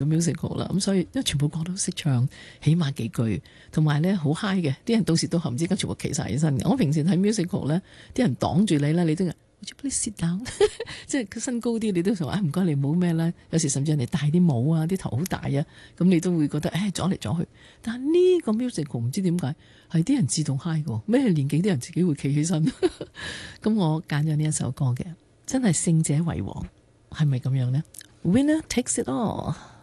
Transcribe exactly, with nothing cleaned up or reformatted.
musical 啦，咁所以因為全部歌都識唱，起碼幾句，同埋咧好 high 嘅，啲人到時到後唔知點解全部企晒起身嘅。我平時睇 musical 咧，啲人擋住你啦，你都係 Would you please sit down？ 即係佢身高啲，你都想話唔該你唔好咩啦。有時甚至人哋戴啲帽啊，啲頭好大啊，咁你都會覺得誒阻嚟阻去。但係呢個 musical 唔知點解係啲人自動 high 嘅，咩年紀啲人自己會企起身。咁我揀咗呢一首歌嘅，真係勝者為王，係咪咁樣呢？ Winner takes it all。